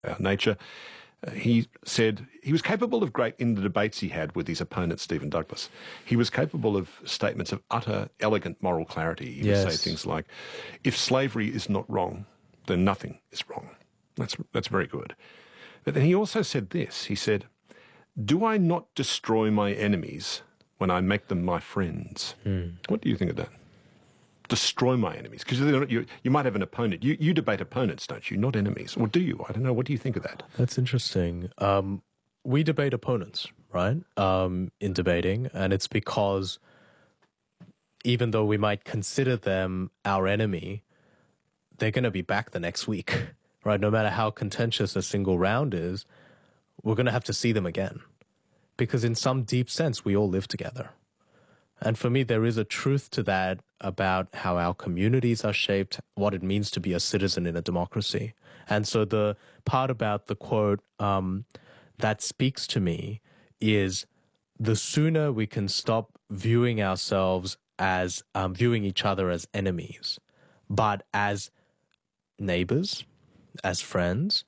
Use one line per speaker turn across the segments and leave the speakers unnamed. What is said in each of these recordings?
our nature. He said he was capable of in the debates he had with his opponent, Stephen Douglas, he was capable of statements of utter, elegant moral clarity. He would say things like, if slavery is not wrong, then nothing is wrong. That's very good. But then he also said this. He said, do I not destroy my enemies when I make them my friends? What do you think of that? Destroy my enemies? Because you might have an opponent. You debate opponents, don't you? Not enemies. Or do you? I don't know. What do you think of that?
That's interesting. We debate opponents, right, in debating. And it's because even though we might consider them our enemy, they're going to be back the next week, right? No matter how contentious a single round is, we're going to have to see them again. Because in some deep sense, we all live together. And for me, there is a truth to that about how our communities are shaped, what it means to be a citizen in a democracy. And so the part about the quote that speaks to me is the sooner we can stop viewing ourselves as viewing each other as enemies, but as neighbors, as friends,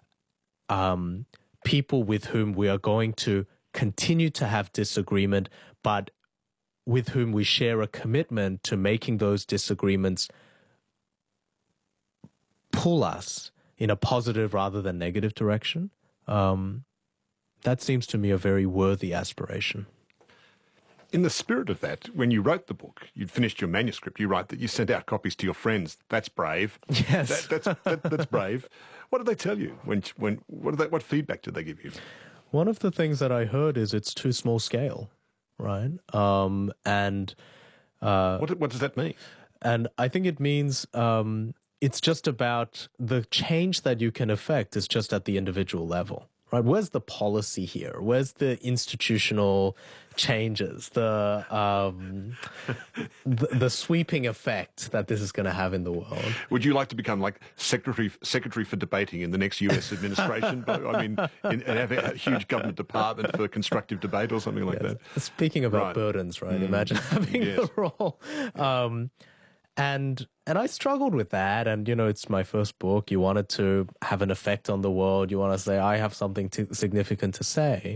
people with whom we are going to continue to have disagreement, but with whom we share a commitment to making those disagreements pull us in a positive rather than negative direction. That seems to me a very worthy aspiration.
In the spirit of that, when you wrote the book, you'd finished your manuscript, you write that you sent out copies to your friends. That's brave.
Yes.
That's brave. What did they tell you? What feedback did they give you?
One of the things that I heard is it's too small scale. Right.
What does that mean?
And I think it means it's just about the change that you can affect is just at the individual level. Right. Where's the policy here? Where's the institutional changes, the sweeping effect that this is going to have in the world?
Would you like to become like secretary for debating in the next US administration? And have a huge government department for constructive debate or something like that?
Speaking about burdens, right? Imagine having the role. And I struggled with that. And, it's my first book. You wanted to have an effect on the world. You want to say, I have something significant to say.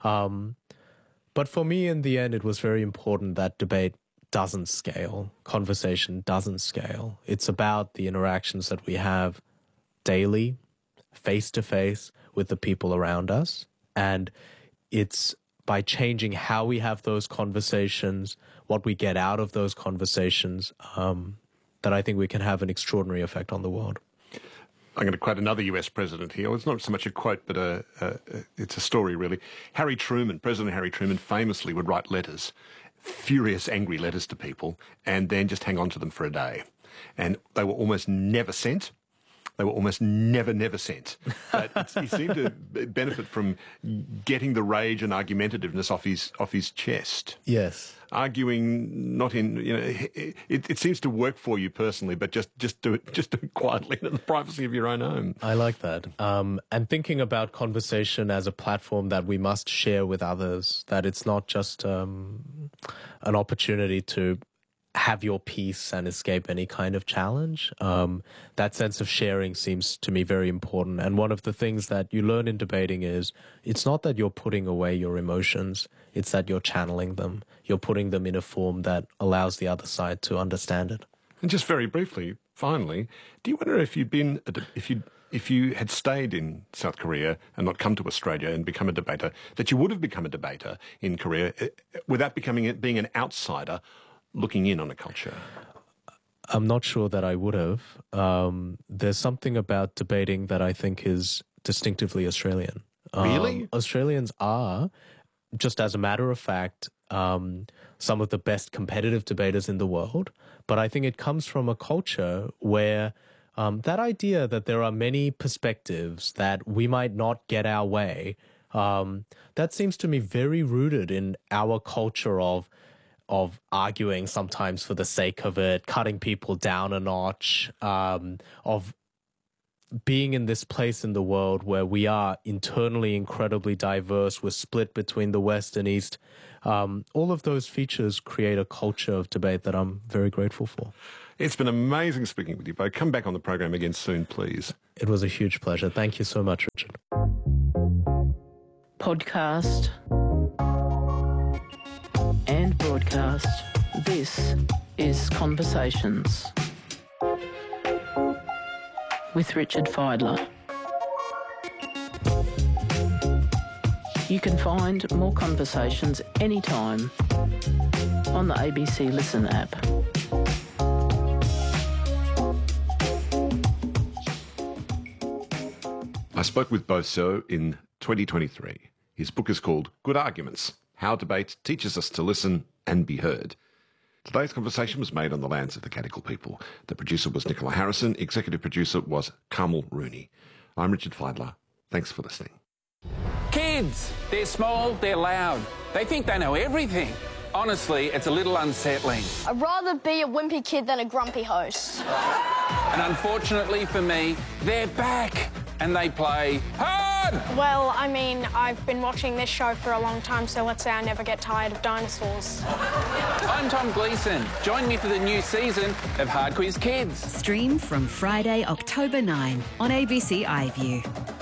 But for me, in the end, it was very important that debate doesn't scale. Conversation doesn't scale. It's about the interactions that we have daily, face-to-face with the people around us. And it's by changing how we have those conversations, what we get out of those conversations, that I think we can have an extraordinary effect on the world.
I'm going to quote another US president here. Well, it's not so much a quote, but it's a story, really. President Harry Truman famously would write letters, furious, angry letters to people, and then just hang on to them for a day. And they were almost never sent. They were almost never sent. But he seemed to benefit from getting the rage and argumentativeness off his chest.
Yes.
Arguing not in, it seems to work for you personally, but just do it quietly in the privacy of your own home.
I like that. And thinking about conversation as a platform that we must share with others, that it's not just an opportunity to have your peace and escape any kind of challenge. That sense of sharing seems to me very important. And one of the things that you learn in debating is it's not that you're putting away your emotions, it's that you're channeling them. You're putting them in a form that allows the other side to understand it.
And just very briefly, finally, do you wonder if you had stayed in South Korea and not come to Australia and become a debater, that you would have become a debater in Korea without being an outsider looking in on a culture?
I'm not sure that I would have. There's something about debating that I think is distinctively Australian.
Really?
Australians are, just as a matter of fact, some of the best competitive debaters in the world. But I think it comes from a culture where that idea that there are many perspectives, that we might not get our way, that seems to me very rooted in our culture of arguing sometimes for the sake of it, cutting people down a notch, of being in this place in the world where we are internally incredibly diverse, we're split between the West and East. All of those features create a culture of debate that I'm very grateful for.
It's been amazing speaking with you both. Come back on the program again soon, please.
It was a huge pleasure. Thank you so much, Richard.
Podcast and broadcast. This is Conversations with Richard Fidler. You can find more conversations anytime on the ABC Listen app.
I spoke with Bo Seo in 2023. His book is called Good Arguments: How Debate Teaches Us to Listen and Be Heard. Today's conversation was made on the lands of the Gadigal people. The producer was Nicola Harrison. Executive producer was Carmel Rooney. I'm Richard Fidler. Thanks for listening.
Kids, they're small, they're loud. They think they know everything. Honestly, it's a little unsettling.
I'd rather be a wimpy kid than a grumpy host.
And unfortunately for me, they're back and they play hard!
Well, I mean, I've been watching this show for a long time, so let's say I never get tired of dinosaurs.
I'm Tom Gleeson. Join me for the new season of Hard Quiz Kids.
Stream from Friday, October 9 on ABC iView.